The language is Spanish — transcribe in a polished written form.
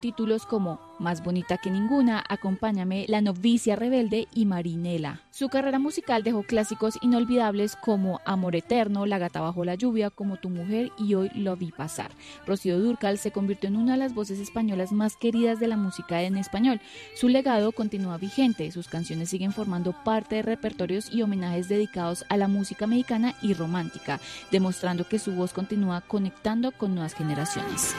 títulos como Más bonita que ninguna, Acompáñame, La novicia rebelde y Marinela. Su carrera musical dejó clásicos inolvidables como Amor eterno, La gata bajo la lluvia, Como tu mujer y Hoy lo vi pasar. Rocío Dúrcal se convirtió en una de las voces españolas más queridas de la música en español. Su legado continúa vigente, sus canciones siguen formando parte de repertorios y homenajes dedicados a la música mexicana y romántica, demostrando que su voz continúa conectando con nuevas generaciones.